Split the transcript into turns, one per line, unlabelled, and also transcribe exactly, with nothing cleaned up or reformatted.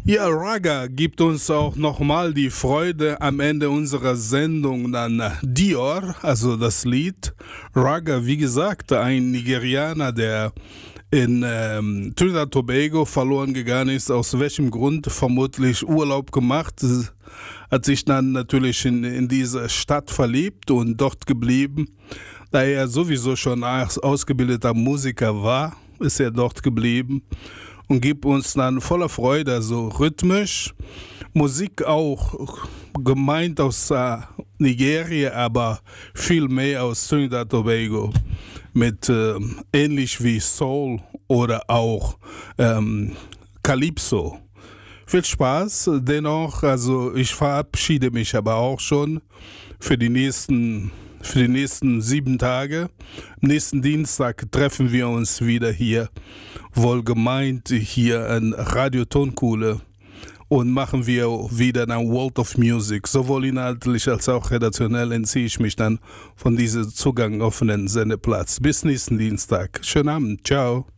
Ja, Raga gibt uns auch nochmal die Freude am Ende unserer Sendung dann Dior, also das Lied. Raga, wie gesagt, ein Nigerianer, der in ähm, Trinidad und Tobago verloren gegangen ist. Aus welchem Grund? Vermutlich Urlaub gemacht. Hat sich dann natürlich in, in diese Stadt verliebt und dort geblieben. Da er sowieso schon ausgebildeter Musiker war, ist er dort geblieben und gibt uns dann voller Freude, also rhythmisch, Musik auch gemeint aus äh, Nigeria, aber viel mehr aus Trinidad und Tobago, mit äh, ähnlich wie Soul oder auch ähm, Calypso. Viel Spaß, dennoch, also ich verabschiede mich aber auch schon für die nächsten für die nächsten sieben Tage. Am nächsten Dienstag treffen wir uns wieder hier, wohlgemeint hier an Radio Tonkuhle, und machen wir wieder ein World of Music. Sowohl inhaltlich als auch redaktionell entziehe ich mich dann von diesem Zugang offenen Sendeplatz. Bis nächsten Dienstag. Schönen Abend. Ciao.